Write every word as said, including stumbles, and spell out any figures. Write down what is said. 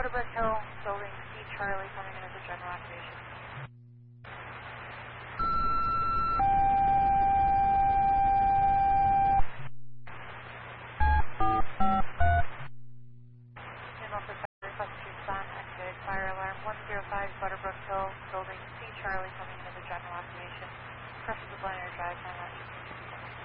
Butterbrook Hill, building C Charlie, coming in as a general activation. Signal for fire, request to respond, activate fire alarm one zero five Butterbrook Hill, building C Charlie, coming in as a general activation. Pressure the binary drive, time out.